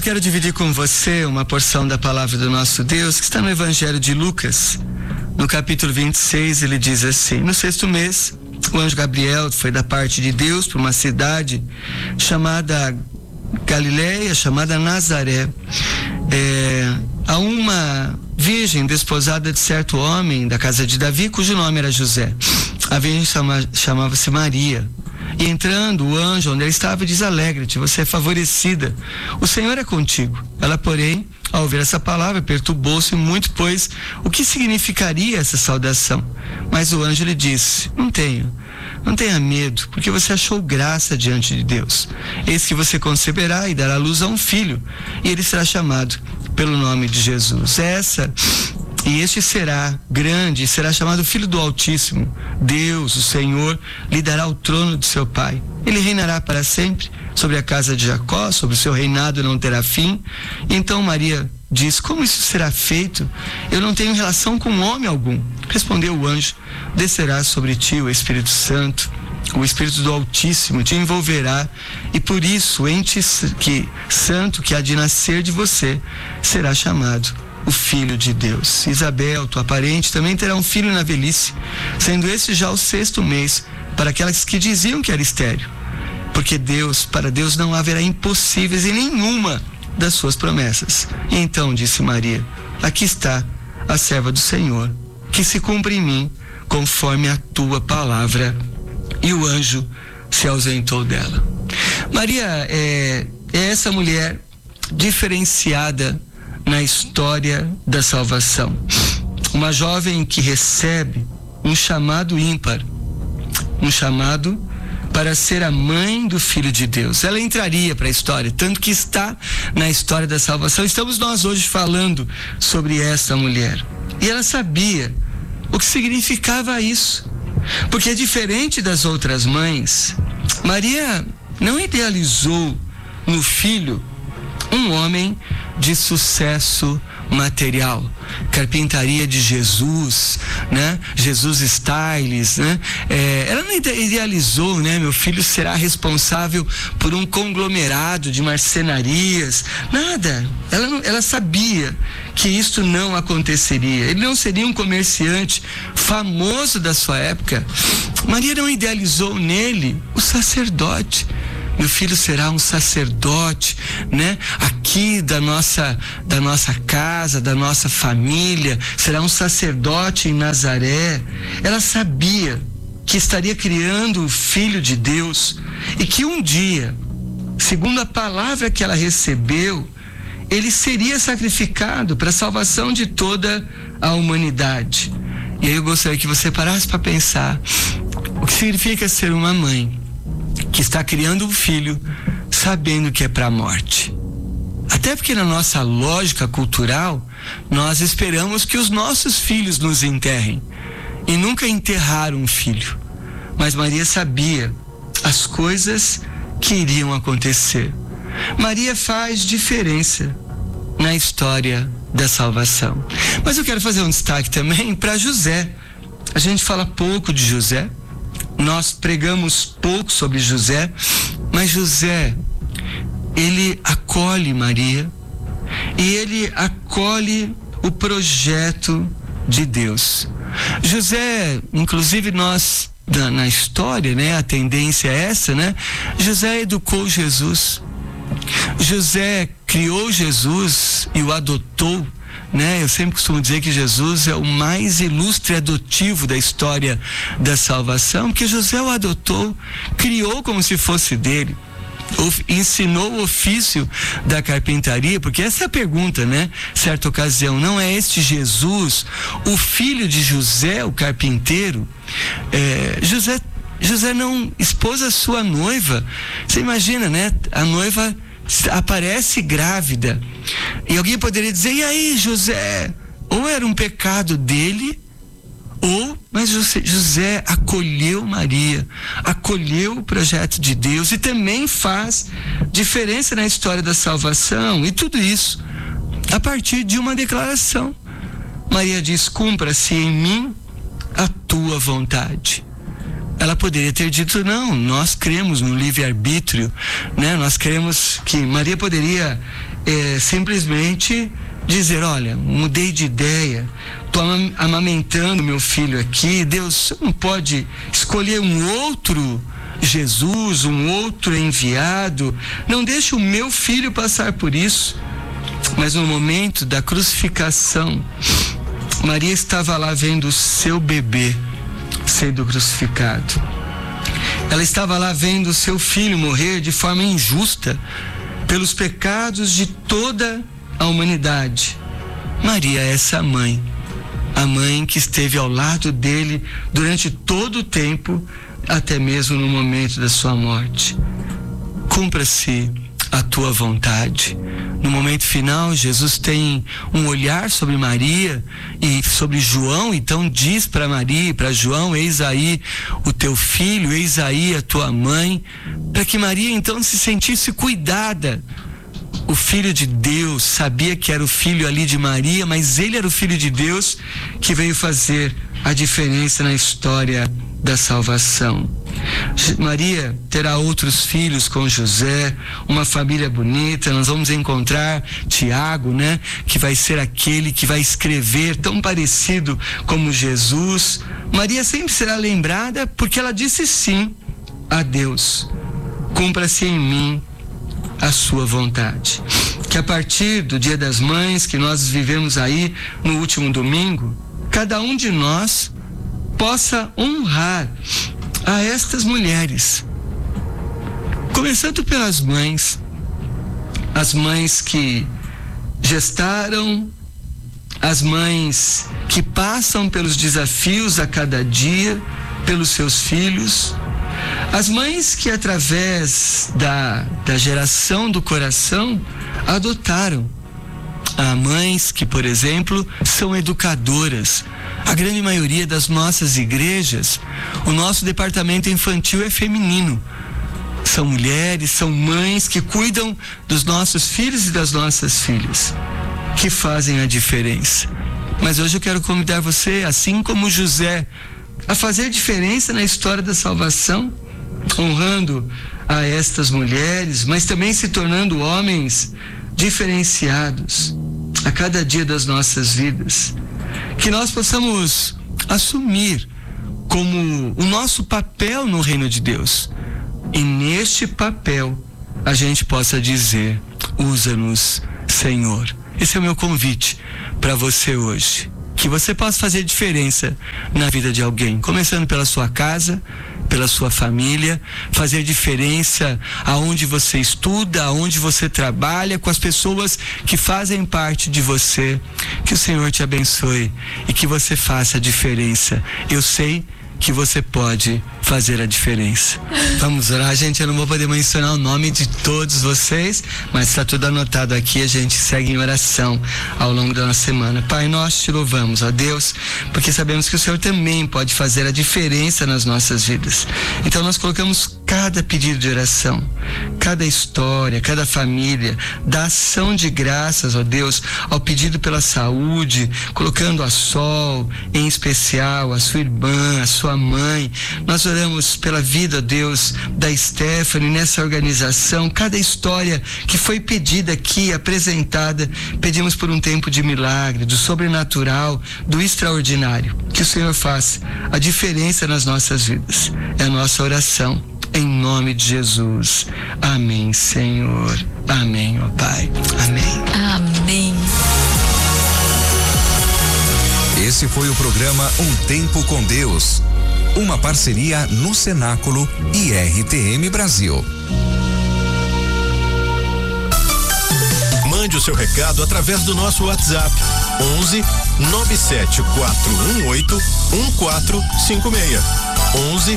quero dividir com você uma porção da palavra do nosso Deus que está no Evangelho de Lucas. No capítulo 26, ele diz assim: no 6º mês, o anjo Gabriel foi da parte de Deus para uma cidade chamada Galileia, chamada Nazaré, a uma virgem desposada de certo homem da casa de Davi, cujo nome era José. A virgem chamava-se Maria. E entrando, o anjo onde ela estava diz: alegre-te, você é favorecida, o Senhor é contigo. Ela, porém, ao ouvir essa palavra, perturbou-se muito, pois o que significaria essa saudação? Mas o anjo lhe disse: não tenha medo, porque você achou graça diante de Deus. Eis que você conceberá e dará luz a um filho, e ele será chamado pelo nome de Jesus. Este será grande, será chamado Filho do Altíssimo. Deus, o Senhor, lhe dará o trono de seu pai. Ele reinará para sempre sobre a casa de Jacó, sobre o seu reinado não terá fim. Então Maria diz: como isso será feito? Eu não tenho relação com homem algum. Respondeu o anjo: descerá sobre ti o Espírito Santo, o Espírito do Altíssimo te envolverá, e por isso o ente santo que há de nascer de você será chamado o Filho de Deus. Isabel, tua parente, também terá um filho na velhice, sendo esse já o 6º mês, para aquelas que diziam que era estéril. Porque para Deus não haverá impossíveis em nenhuma das suas promessas. E então disse Maria: aqui está a serva do Senhor, que se cumpra em mim conforme a tua palavra. E o anjo se ausentou dela. Maria é essa mulher diferenciada na história da salvação. Uma jovem que recebe um chamado ímpar, um chamado para ser a mãe do Filho de Deus. Ela entraria para a história, tanto que está na história da salvação. Estamos nós hoje falando sobre essa mulher. E ela sabia o que significava isso. Porque diferente das outras mães, Maria não idealizou no filho um homem de sucesso material, carpintaria de Jesus, né? Jesus Styles, né? Ela não idealizou, né? Meu filho será responsável por um conglomerado de marcenarias, nada. Ela sabia que isto não aconteceria. Ele não seria um comerciante famoso da sua época. Maria não idealizou nele o sacerdote. Meu filho será um sacerdote, né? Aqui da nossa casa, da nossa família, será um sacerdote em Nazaré. Ela sabia que estaria criando o Filho de Deus e que um dia, segundo a palavra que ela recebeu, ele seria sacrificado para a salvação de toda a humanidade. E aí eu gostaria que você parasse para pensar o que significa ser uma mãe que está criando um filho sabendo que é para a morte. Até porque na nossa lógica cultural, nós esperamos que os nossos filhos nos enterrem e nunca enterraram um filho. Mas Maria sabia as coisas que iriam acontecer. Maria faz diferença na história da salvação. Mas eu quero fazer um destaque também para José. A gente fala pouco de José. Nós pregamos pouco sobre José, mas José, ele acolhe Maria e ele acolhe o projeto de Deus. José, inclusive nós, na história, né, a tendência é essa, né? José educou Jesus. José criou Jesus e o adotou, né? Eu sempre costumo dizer que Jesus é o mais ilustre adotivo da história da salvação, porque José o adotou, criou como se fosse dele, ensinou o ofício da carpintaria, porque essa é a pergunta, né? Certa ocasião, não é este Jesus, o filho de José, o carpinteiro? José não expôs a sua noiva. Você imagina, né? A noiva aparece grávida e alguém poderia dizer: e aí, José? Ou era um pecado dele, mas José acolheu Maria, acolheu o projeto de Deus e também faz diferença na história da salvação. E tudo isso a partir de uma declaração. Maria diz: cumpra-se em mim a tua vontade. ela poderia ter dito: não, nós cremos no livre-arbítrio, né? Nós cremos que Maria poderia simplesmente dizer: olha, mudei de ideia, estou amamentando meu filho aqui, Deus, você não pode escolher um outro Jesus, um outro enviado? Não deixe o meu filho passar por isso. Mas no momento da crucificação, Maria estava lá vendo o seu bebê sendo crucificado. Ela estava lá vendo o seu filho morrer de forma injusta pelos pecados de toda a humanidade. Maria é essa mãe, a mãe que esteve ao lado dele durante todo o tempo, até mesmo no momento da sua morte. Cumpra-se a tua vontade. No momento final, Jesus tem um olhar sobre Maria e sobre João, então diz para Maria e para João: eis aí o teu filho, eis aí a tua mãe, para que Maria então se sentisse cuidada. O Filho de Deus sabia que era o filho ali de Maria, mas ele era o Filho de Deus que veio fazer a diferença na história da salvação. Maria terá outros filhos com José, uma família bonita. Nós vamos encontrar Tiago, né? Que vai ser aquele que vai escrever tão parecido como Jesus. Maria sempre será lembrada porque ela disse sim a Deus: cumpra-se em mim a sua vontade. Que a partir do Dia das Mães, que nós vivemos aí no último domingo, cada um de nós possa honrar a estas mulheres, começando pelas mães, as mães que gestaram, as mães que passam pelos desafios a cada dia pelos seus filhos, as mães que através da geração do coração adotaram. Há mães que, por exemplo, são educadoras. A grande maioria das nossas igrejas, o nosso departamento infantil é feminino. São mulheres, são mães que cuidam dos nossos filhos e das nossas filhas, que fazem a diferença. Mas hoje eu quero convidar você, assim como José, a fazer diferença na história da salvação, honrando a estas mulheres, mas também se tornando homens diferenciados a cada dia das nossas vidas. Que nós possamos assumir como o nosso papel no reino de Deus. E neste papel a gente possa dizer: usa-nos, Senhor. Esse é o meu convite para você hoje. Que você possa fazer diferença na vida de alguém, começando pela sua casa, pela sua família, fazer diferença aonde você estuda, aonde você trabalha, com as pessoas que fazem parte de você. Que o Senhor te abençoe e que você faça a diferença. Eu sei que você pode fazer a diferença. Vamos orar, gente. Eu não vou poder mencionar o nome de todos vocês, mas está tudo anotado aqui. A gente segue em oração ao longo da nossa semana. Pai, nós te louvamos, ó Deus, porque sabemos que o Senhor também pode fazer a diferença nas nossas vidas. Então nós colocamos cada pedido de oração, cada história, cada família, da ação de graças, ó Deus, ao pedido pela saúde, colocando a Sol, em especial, a sua irmã, a sua mãe. Nós oramos pela vida, ó Deus, da Stephanie nessa organização, cada história que foi pedida aqui, apresentada, pedimos por um tempo de milagre, do sobrenatural, do extraordinário. Que o Senhor faça a diferença nas nossas vidas. É a nossa oração, em nome de Jesus. Amém, Senhor. Amém, ó Pai. Amém. Amém. Esse foi o programa Um Tempo com Deus, uma parceria no Cenáculo e RTM Brasil. Mande o seu recado através do nosso WhatsApp 11 97418 1456. 11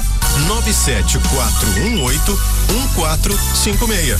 97418 1456.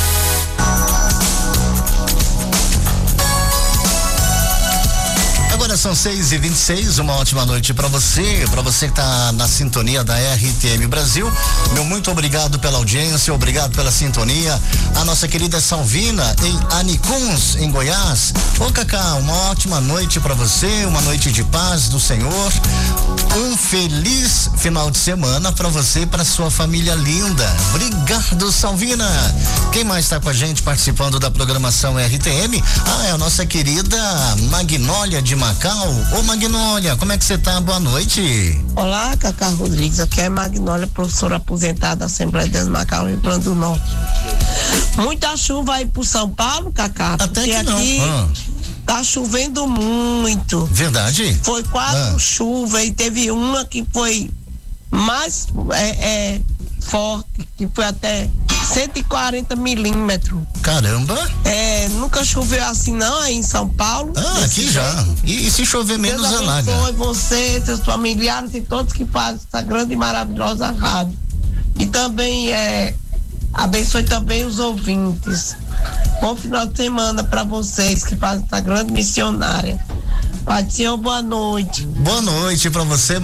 Agora Agora são 6h26, uma ótima noite para você que tá na sintonia da RTM Brasil. Meu muito obrigado pela audiência, obrigado pela sintonia. A nossa querida Salvina em Anicuns, em Goiás. Ô Cacá, uma ótima noite para você, uma noite de paz do Senhor. Um feliz final de semana para você e para sua família linda. Obrigado, Salvina. Quem mais está com a gente participando da programação RTM? É a nossa querida Magnólia de Macau. Ô Magnólia, como é que você tá? Boa noite. Olá, Cacá Rodrigues, aqui é Magnólia, professora aposentada da Assembleia de Deus de Macau, Rio Grande do Norte. Muita chuva aí pro São Paulo, Cacá. Até que não. Aqui tá chovendo muito. Verdade? Foi 4 chuvas e teve uma que foi mais forte, que foi até 140 milímetros. Caramba! Nunca choveu assim não aí em São Paulo. Aqui já. E se chover menos, alaga. Deus abençoe você, seus familiares e todos que fazem essa grande e maravilhosa rádio. E também abençoe também os ouvintes. Bom final de semana para vocês que fazem essa grande missionária. Pai do Senhor, boa noite. Boa noite para você,